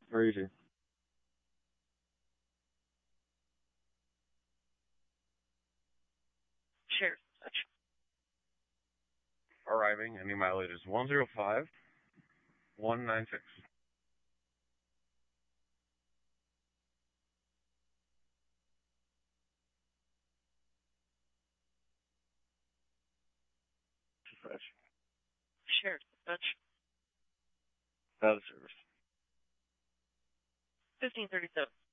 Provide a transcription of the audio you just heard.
Very easy. Share such. Arriving, and the mileage is 105,196. Dispatch. Share such. Out of service. 1537.